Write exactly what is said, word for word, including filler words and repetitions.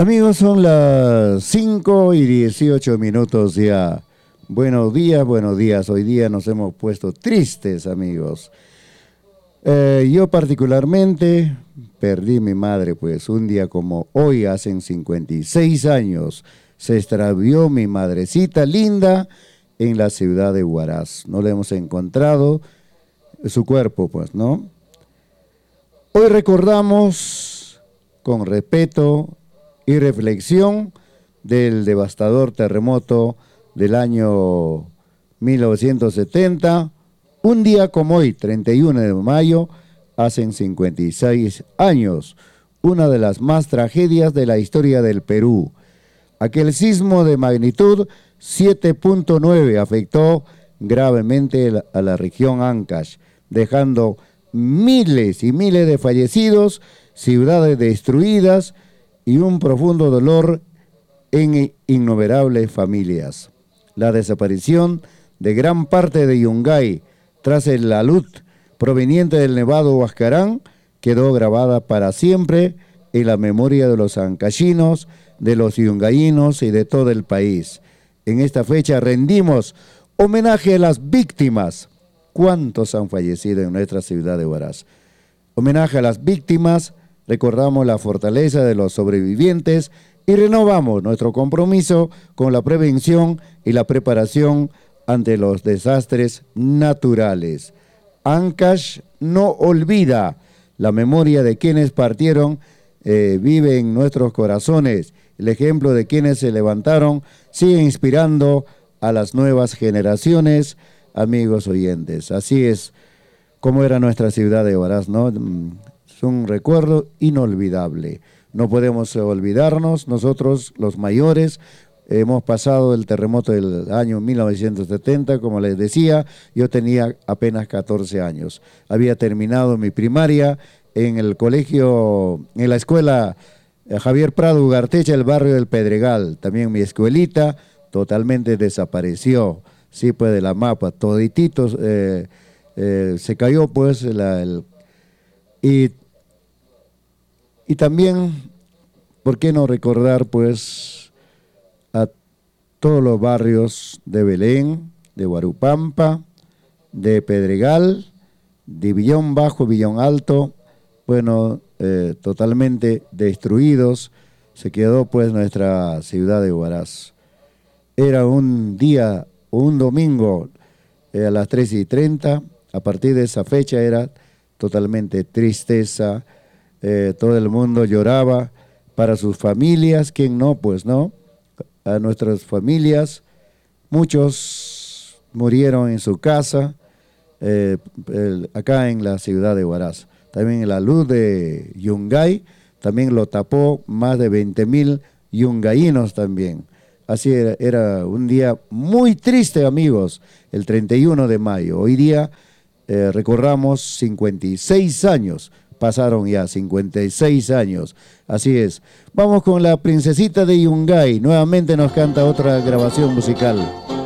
Amigos, son las cinco y dieciocho minutos ya. Buenos días, buenos días. Hoy día nos hemos puesto tristes, amigos. Eh, yo particularmente perdí mi madre, pues un día como hoy, hace cincuenta y seis años, se extravió mi madrecita linda en la ciudad de Huaraz. No le hemos encontrado su cuerpo, pues, ¿no? Hoy recordamos con respeto y reflexión del devastador terremoto del año mil novecientos setenta, un día como hoy, treinta y uno de mayo, hace cincuenta y seis años, una de las más tragedias de la historia del Perú. Aquel sismo de magnitud siete punto nueve afectó gravemente a la región Ancash, dejando miles y miles de fallecidos, ciudades destruidas y un profundo dolor en innumerables familias. La desaparición de gran parte de Yungay tras el alud proveniente del Nevado Huascarán quedó grabada para siempre en la memoria de los ancachinos, de los yungayinos y de todo el país. En esta fecha rendimos homenaje a las víctimas. ¿Cuántos han fallecido en nuestra ciudad de Huaraz? Homenaje a las víctimas, recordamos la fortaleza de los sobrevivientes y renovamos nuestro compromiso con la prevención y la preparación ante los desastres naturales. Ancash no olvida. La memoria de quienes partieron eh, vive en nuestros corazones. El ejemplo de quienes se levantaron sigue inspirando a las nuevas generaciones, amigos oyentes. Así es como era nuestra ciudad de Huaraz, ¿no? Es un recuerdo inolvidable. No podemos olvidarnos, nosotros los mayores hemos pasado el terremoto del año mil novecientos setenta, como les decía, yo tenía apenas catorce años. Había terminado mi primaria en el colegio, en la escuela Javier Prado Ugartecha, el barrio del Pedregal. También mi escuelita totalmente desapareció, sí, pues de la mapa, todititos, eh, eh, se cayó pues la, el, y Y también, ¿por qué no recordar, pues, a todos los barrios de Belén, de Huarupampa, de Pedregal, de Villón Bajo, Villón Alto, bueno, eh, totalmente destruidos? Se quedó, pues, nuestra ciudad de Huaraz. Era un día, un domingo, eh, a las tres y treinta, a partir de esa fecha era totalmente tristeza. Eh, todo el mundo lloraba para sus familias, ¿quién no? Pues no, a nuestras familias, muchos murieron en su casa, eh, el, acá en la ciudad de Huaraz. También la luz de Yungay, también lo tapó más de veinte mil yungayinos también. Así era, era un día muy triste, amigos, el treinta y uno de mayo. Hoy día eh, recordamos cincuenta y seis años. Pasaron ya cincuenta y seis años, así es. Vamos con la princesita de Yungay, nuevamente nos canta otra grabación musical.